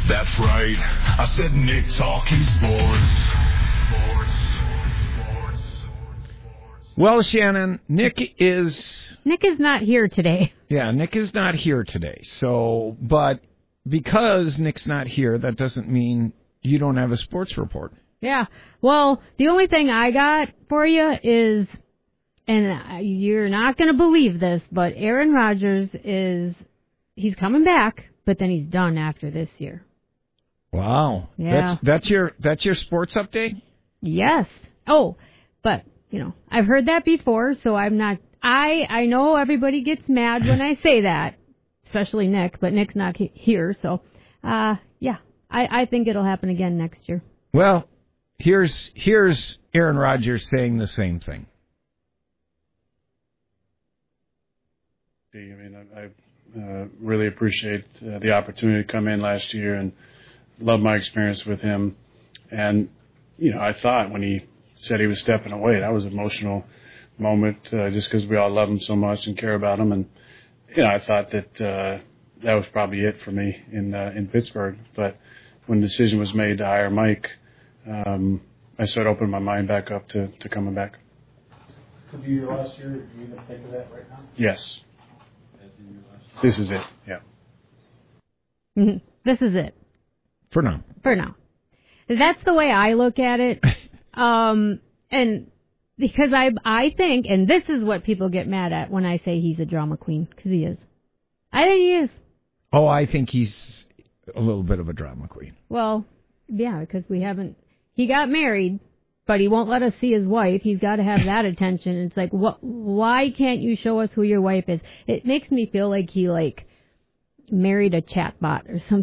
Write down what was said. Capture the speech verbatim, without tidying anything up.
That's right. I said Nick talking sports. Sports. Sports. Well, Shannon, Nick is... Nick is not here today. Yeah, Nick is not here today. So, but because Nick's not here, that doesn't mean you don't have a sports report. Yeah. Well, the only thing I got for you is, and you're not going to believe this, but Aaron Rodgers is, he's coming back, but then he's done after this year. Wow. Yeah. That's that's your that's your sports update? Yes. Oh, but, you know, I've heard that before, so I'm not, I, I know everybody gets mad when I say that, especially Nick, but Nick's not he- here, so, uh, yeah, I, I think it'll happen again next year. Well, here's here's Aaron Rodgers saying the same thing. I mean, I, I uh, really appreciate uh, the opportunity to come in last year and love my experience with him. And, you know, I thought when he said he was stepping away, that was an emotional moment uh, just because we all love him so much and care about him. And, you know, I thought that uh, that was probably it for me in uh, in Pittsburgh. But when the decision was made to hire Mike, um, I started opening my mind back up to, to coming back. Could be your last year. Do you even think of that right now? Yes. This is it, yeah. Mm-hmm. This is it. For now. For now. That's the way I look at it. um, and because I I think, and this is what people get mad at when I say he's a drama queen, because he is. I think he is. Oh, I think he's a little bit of a drama queen. Well, yeah, because we haven't, he got married, but he won't let us see his wife. He's got to have that attention. It's like, what? Why can't you show us who your wife is? It makes me feel like he, like, married a chatbot or something.